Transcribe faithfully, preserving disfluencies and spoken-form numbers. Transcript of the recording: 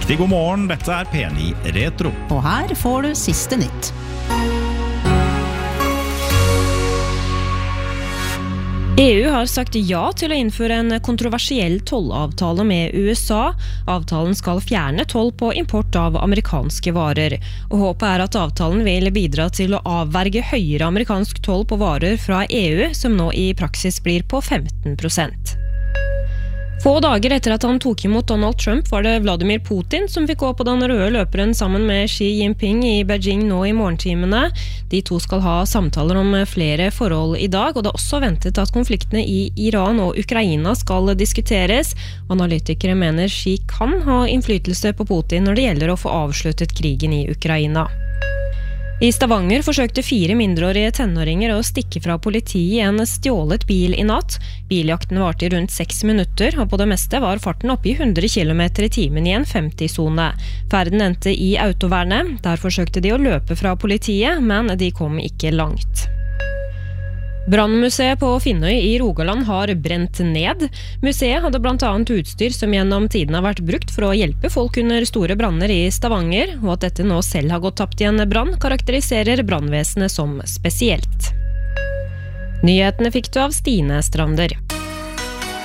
Riktig god morgen, dette er P ni Retro. Og her får du siste nytt. E U har sagt ja til å innføre en kontroversiell tollavtale med U S A. Avtalen skal fjerne toll på import av amerikanske varer. Og håpet er at avtalen vil bidra til å avverge høyere amerikansk toll på varer fra E U, som nå i praksis blir på femten prosent. Få dager etter at han tok imot Donald Trump var det Vladimir Putin som fikk gå på den røde løperen sammen med Xi Jinping i Beijing nå i morgentimene. De to skal ha samtaler om flere forhold i dag, og det er også ventet at konfliktene i Iran og Ukraina skal diskuteres. Analytikere mener Xi kan ha innflytelse på Putin når det gjelder å få avsluttet krigen i Ukraina. I Stavanger forsøkte fire mindreårige tenåringer å stikke fra politiet i en stjålet bil i natt. Biljakten varte i rundt seks minutter, og på det meste var farten oppe i hundre kilometer i timen i en femti-sone. Ferden endte i autovernet. Der forsøkte de å løpe fra politiet, men de kom ikke langt. Brannmuseet på Finnøy i Rogaland har brent ned. Museet hadde blant annet utstyr som gjennom tiden har vært brukt for å hjelpe folk under store branner i Stavanger, og at dette nå selv har gått tapt i en brann, karakteriserer brannvesenet som spesielt. Nyhetene fikk du av Stine Strander.